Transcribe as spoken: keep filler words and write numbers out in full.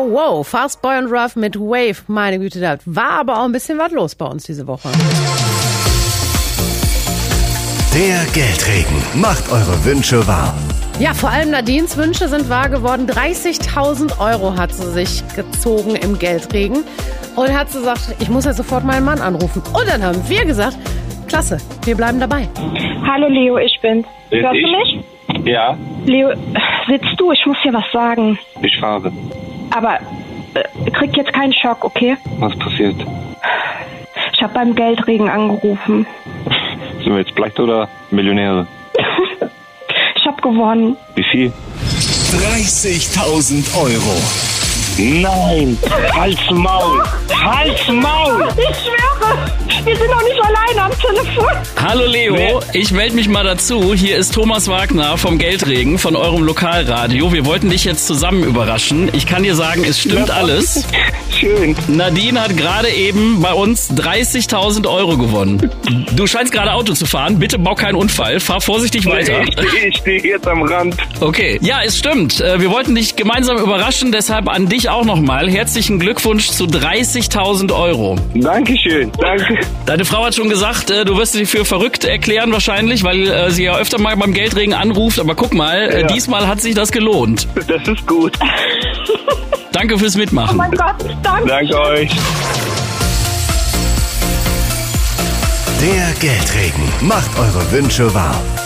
wow, Fast Boy und Ruff mit Wave. Meine Güte, da war aber auch ein bisschen was los bei uns diese Woche. Der Geldregen macht eure Wünsche wahr. Ja, vor allem Nadines Wünsche sind wahr geworden. dreißigtausend Euro hat sie sich gezogen im Geldregen. Und hat gesagt, ich muss ja sofort meinen Mann anrufen. Und dann haben wir gesagt, klasse, wir bleiben dabei. Hallo Leo, ich bin's. Bin Hörst ich? du mich? Ja, Leo, sitzt du? Ich muss dir was sagen. ich fahre. Aber äh, krieg jetzt keinen Schock, okay? Was passiert? Ich habe beim Geldregen angerufen. Sind wir jetzt pleite oder Millionäre? Ich habe gewonnen. Wie viel? dreißigtausend Euro. Nein! Halt's Maul! Halt's Maul! Ich schwöre, wir sind noch nicht alleine am Telefon. Hallo Leo, ich melde mich mal dazu. Hier ist Thomas Wagner vom Geldregen, von eurem Lokalradio. Wir wollten dich jetzt zusammen überraschen. Ich kann dir sagen, es stimmt alles. Schön. Nadine hat gerade eben bei uns dreißigtausend Euro gewonnen. Du scheinst gerade Auto zu fahren. Bitte bau keinen Unfall. Fahr vorsichtig weiter. Ich stehe ich steh jetzt am Rand. Okay. Ja, es stimmt. Äh, Wir wollten dich gemeinsam überraschen. Deshalb an dich auch nochmal. Herzlichen Glückwunsch zu dreißigtausend Euro. Dankeschön. Danke. Deine Frau hat schon gesagt, äh, du wirst dich für verrückt erklären wahrscheinlich, weil äh, sie ja öfter mal beim Geldregen anruft. Aber guck mal, äh, Ja. diesmal hat sich das gelohnt. Das ist gut. Danke fürs Oh Mitmachen. mein Gott, danke. Danke euch. Der Geldregen macht eure Wünsche wahr.